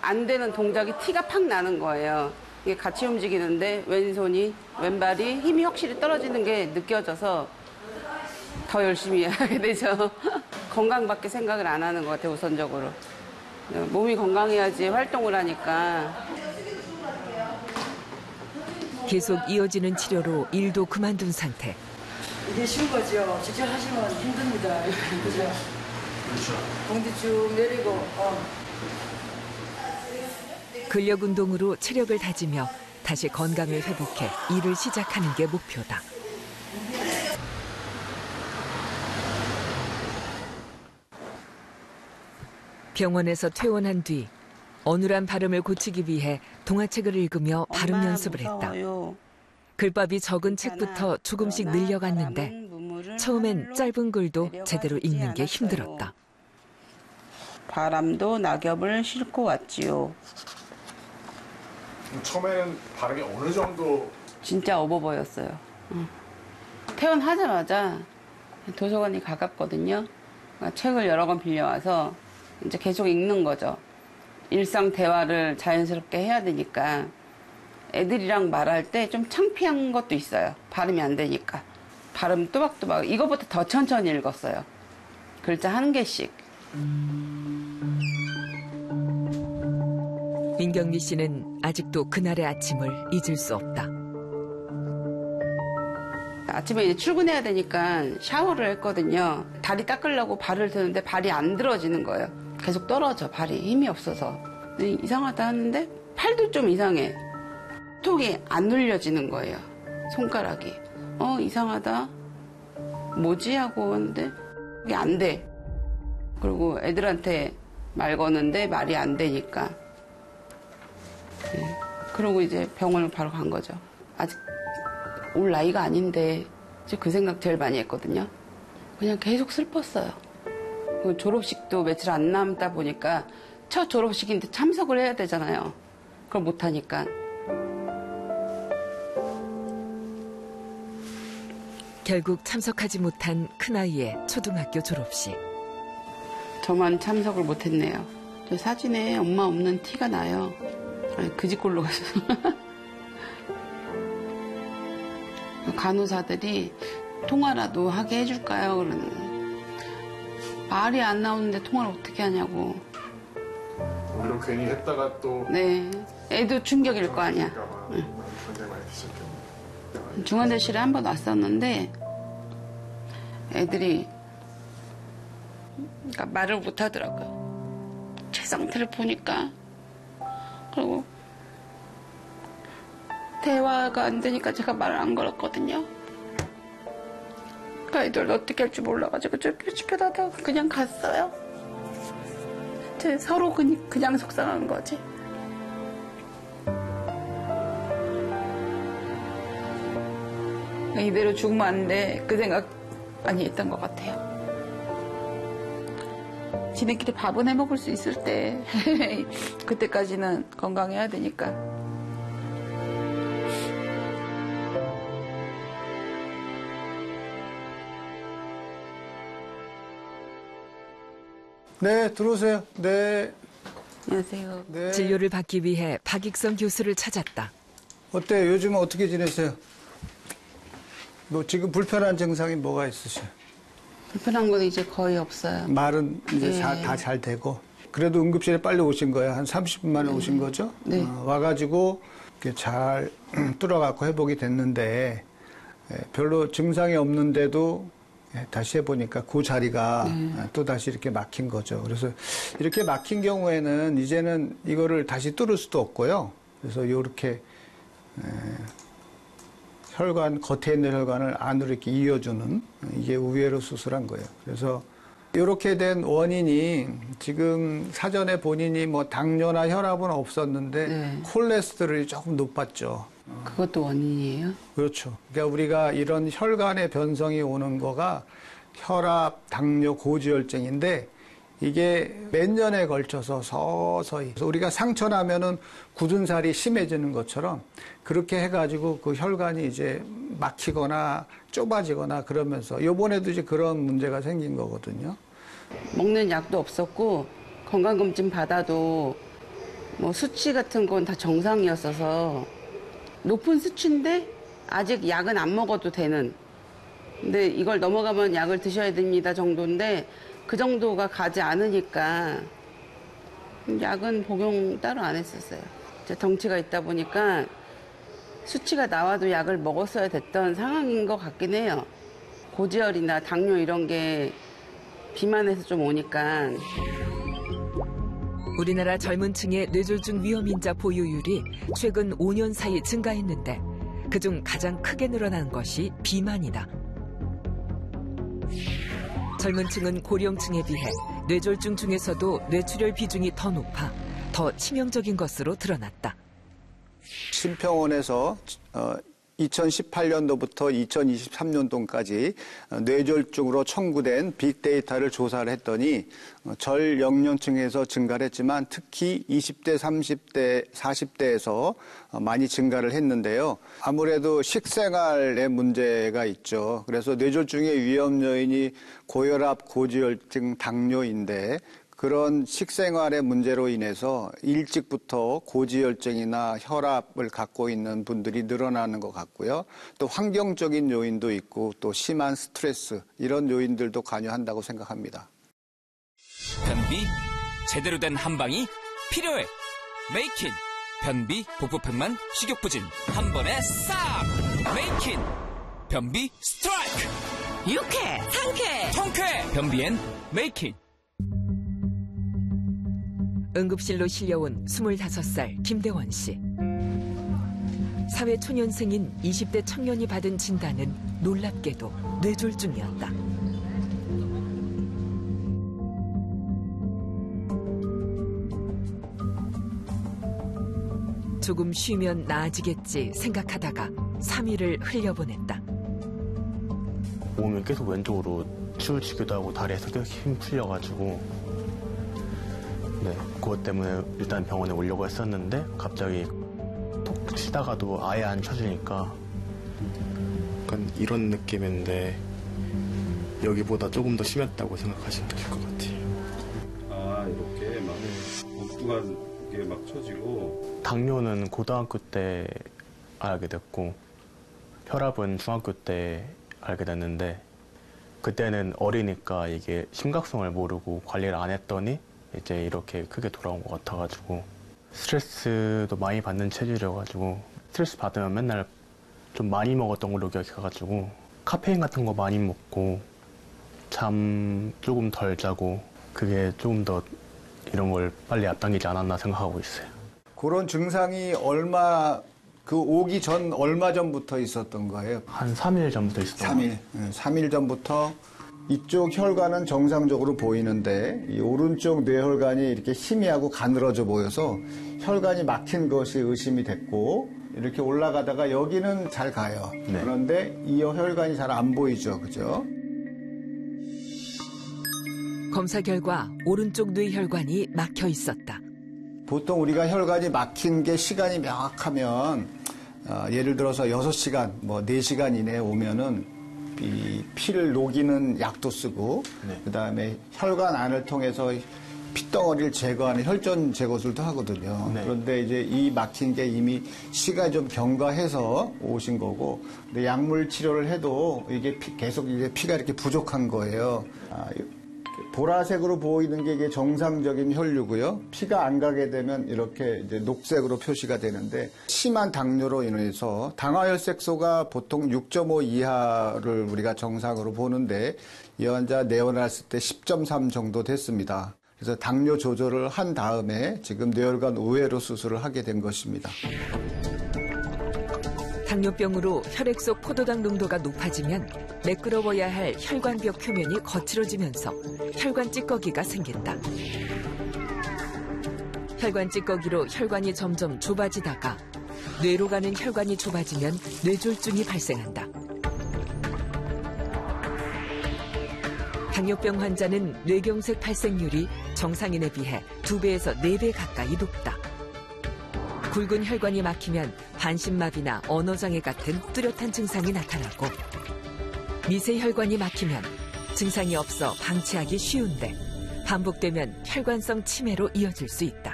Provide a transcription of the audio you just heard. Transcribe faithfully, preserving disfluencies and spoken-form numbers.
안 되는 동작이 티가 팍 나는 거예요. 이게 같이 움직이는데 왼손이, 왼발이 힘이 확실히 떨어지는 게 느껴져서 더 열심히 하게 되죠. 건강밖에 생각을 안 하는 것 같아요, 우선적으로. 몸이 건강해야지 활동을 하니까. 계속 이어지는 치료로 일도 그만둔 상태. 이게 쉬운 거죠. 직접 하시면 힘듭니다. 그죠? 그렇죠. 공기 쭉 내리고. 어. 근력 운동으로 체력을 다지며 다시 건강을 회복해 일을 시작하는 게 목표다. 병원에서 퇴원한 뒤 어눌한 발음을 고치기 위해 동화책을 읽으며 발음 연습을 했다. 글밥이 적은 책부터 조금씩 늘려갔는데 처음엔 짧은 글도 제대로 읽는 게 힘들었다. 바람도 낙엽을 싣고 왔지요. 처음에는 발음이 어느 정도? 진짜 어버 보였어요. 응. 퇴원하자마자 도서관이 가깝거든요. 그러니까 책을 여러 권 빌려와서 이제 계속 읽는 거죠. 일상 대화를 자연스럽게 해야 되니까 애들이랑 말할 때 좀 창피한 것도 있어요. 발음이 안 되니까. 발음 또박또박. 이거보다 더 천천히 읽었어요. 글자 한 개씩. 민경미 씨는 아직도 그날의 아침을 잊을 수 없다. 아침에 이제 출근해야 되니까 샤워를 했거든요. 다리 닦으려고 발을 드는데 발이 안 들어지는 거예요. 계속 떨어져, 발이. 힘이 없어서. 이상하다 하는데 팔도 좀 이상해. 톡이 안 눌려지는 거예요. 손가락이. 어, 이상하다. 뭐지? 하고 하는데 이게 안 돼. 그리고 애들한테 말 거는데 말이 안 되니까. 네. 그러고 이제 병원을 바로 간 거죠. 아직 올 나이가 아닌데 이제 그 생각 제일 많이 했거든요. 그냥 계속 슬펐어요. 졸업식도 며칠 안 남다 보니까 첫 졸업식인데 참석을 해야 되잖아요. 그걸 못하니까. 결국 참석하지 못한 큰아이의 초등학교 졸업식. 저만 참석을 못했네요. 저 사진에 엄마 없는 티가 나요. 그 집 골로 가서. 간호사들이 통화라도 하게 해줄까요? 그러는. 말이 안 나오는데 통화를 어떻게 하냐고. 오히려 괜히 했다가 또. 네. 애도 충격일 거 아니야. 네. 중환자실에 한 번 왔었는데 애들이 그러니까 말을 못 하더라고요. 제 상태를 보니까. 그리고 대화가 안 되니까 제가 말을 안 걸었거든요. 그러니까 애들 어떻게 할지 몰라가지고 쭈뼛쭈뼛하다가 그냥 갔어요. 제 서로 그냥, 그냥 속상한 거지. 이대로 죽으면 안 돼. 그 생각 많이 했던 것 같아요. 지네끼리 밥은 해 먹을 수 있을 때 그때까지는 건강해야 되니까. 네, 들어오세요. 네. 안녕하세요. 네. 진료를 받기 위해 박익성 교수를 찾았다. 어때요? 요즘은 어떻게 지내세요? 뭐 지금 불편한 증상이 뭐가 있으세요? 불편한 건 이제 거의 없어요. 말은 이제 네. 다 잘 되고. 그래도 응급실에 빨리 오신 거예요. 한 삼십 분 만에 네. 오신 거죠? 네. 어, 와가지고 이렇게 잘 뚫어갖고 회복이 됐는데 예, 별로 증상이 없는데도 예, 다시 해보니까 그 자리가 네. 또 다시 이렇게 막힌 거죠. 그래서 이렇게 막힌 경우에는 이제는 이거를 다시 뚫을 수도 없고요. 그래서 이렇게 예, 혈관, 겉에 있는 혈관을 안으로 이렇게 이어주는 이게 우회로 수술한 거예요. 그래서 이렇게 된 원인이 지금 사전에 본인이 뭐 당뇨나 혈압은 없었는데 네. 콜레스테롤이 조금 높았죠. 그것도 원인이에요? 그렇죠. 그러니까 우리가 이런 혈관의 변성이 오는 거가 혈압, 당뇨, 고지혈증인데 이게 몇 년에 걸쳐서 서서히 우리가 상처 나면은 굳은 살이 심해지는 것처럼 그렇게 해가지고 그 혈관이 이제 막히거나 좁아지거나 그러면서 요번에도 이제 그런 문제가 생긴 거거든요. 먹는 약도 없었고 건강검진 받아도 뭐 수치 같은 건 다 정상이었어서 높은 수치인데 아직 약은 안 먹어도 되는. 근데 이걸 넘어가면 약을 드셔야 됩니다 정도인데 그 정도가 가지 않으니까 약은 복용 따로 안 했었어요. 제 덩치가 있다 보니까 수치가 나와도 약을 먹었어야 됐던 상황인 것 같긴 해요. 고지혈이나 당뇨 이런 게 비만에서 좀 오니까. 우리나라 젊은 층의 뇌졸중 위험인자 보유율이 최근 오 년 사이 증가했는데 그중 가장 크게 늘어난 것이 비만이다. 젊은 층은 고령층에 비해 뇌졸중 중에서도 뇌출혈 비중이 더 높아 더 치명적인 것으로 드러났다. 심평원에서 이천십팔 년도부터 이천이십삼 년도까지 뇌졸중으로 청구된 빅데이터를 조사를 했더니 절연령층에서 증가를 했지만 특히 이십 대, 삼십 대, 사십 대에서 많이 증가를 했는데요. 아무래도 식생활에 문제가 있죠. 그래서 뇌졸중의 위험 요인이 고혈압, 고지혈증, 당뇨인데 그런 식생활의 문제로 인해서 일찍부터 고지혈증이나 혈압을 갖고 있는 분들이 늘어나는 것 같고요. 또 환경적인 요인도 있고 또 심한 스트레스 이런 요인들도 관여한다고 생각합니다. 변비 제대로 된 한방이 필요해. 메이킨 변비 복부팽만 식욕부진 한 번에 싹. 메이킨 변비 스트라이크. 유쾌 상쾌 통쾌 변비엔 메이킨. 응급실로 실려온 스물다섯 살 김대원 씨. 사회 초년생인 이십 대 청년이 받은 진단은 놀랍게도 뇌졸중이었다. 조금 쉬면 나아지겠지 생각하다가 삼 일을 흘려보냈다. 몸이 계속 왼쪽으로 치우치기도 하고 다리에서 계속 힘 풀려가지고 네, 그것 때문에 일단 병원에 오려고 했었는데 갑자기 톡 치다가도 아예 안 쳐지니까 약간 이런 느낌인데 여기보다 조금 더 심했다고 생각하시면 될 것 같아요. 아 이렇게 막 복부가 이게 막 쳐지고. 당뇨는 고등학교 때 알게 됐고 혈압은 중학교 때 알게 됐는데 그때는 어리니까 이게 심각성을 모르고 관리를 안 했더니 이제 이렇게 크게 돌아온 것 같아가지고 스트레스도 많이 받는 체질이어가지고 스트레스 받으면 맨날 좀 많이 먹었던 걸로 기억해가지고 카페인 같은 거 많이 먹고 잠 조금 덜 자고 그게 조금 더 이런 걸 빨리 앞당기지 않았나 생각하고 있어요. 그런 증상이 얼마 그 오기 전 얼마 전부터 있었던 거예요? 한 삼 일 전부터 있었던 삼 일. 삼 일 전부터 이쪽 혈관은 정상적으로 보이는데 이 오른쪽 뇌혈관이 이렇게 희미하고 가늘어져 보여서 혈관이 막힌 것이 의심이 됐고 이렇게 올라가다가 여기는 잘 가요. 네. 그런데 이 혈관이 잘 안 보이죠. 그죠? 검사 결과 오른쪽 뇌혈관이 막혀 있었다. 보통 우리가 혈관이 막힌 게 시간이 명확하면 어, 예를 들어서 여섯 시간, 뭐 네 시간 이내에 오면은 이 피를 녹이는 약도 쓰고 네. 그다음에 혈관 안을 통해서 핏덩어리를 제거하는 혈전 제거술도 하거든요. 네. 그런데 이제 이 막힌 게 이미 시간이 좀 경과해서 오신 거고 근데 약물 치료를 해도 이게 피, 계속 이제 피가 이렇게 부족한 거예요. 아, 보라색으로 보이는 게 이게 정상적인 혈류고요. 피가 안 가게 되면 이렇게 이제 녹색으로 표시가 되는데 심한 당뇨로 인해서 당화혈색소가 보통 육 점 오 이하를 우리가 정상으로 보는데 이 환자 내원했을 때 십 점 삼 정도 됐습니다. 그래서 당뇨 조절을 한 다음에 지금 뇌혈관 우회로 수술을 하게 된 것입니다. 당뇨병으로 혈액 속 포도당 농도가 높아지면 매끄러워야 할 혈관벽 표면이 거칠어지면서 혈관 찌꺼기가 생긴다. 혈관 찌꺼기로 혈관이 점점 좁아지다가 뇌로 가는 혈관이 좁아지면 뇌졸중이 발생한다. 당뇨병 환자는 뇌경색 발생률이 정상인에 비해 두 배에서 네 배 가까이 높다. 굵은 혈관이 막히면 반신마비나 언어장애 같은 뚜렷한 증상이 나타나고 미세 혈관이 막히면 증상이 없어 방치하기 쉬운데 반복되면 혈관성 치매로 이어질 수 있다.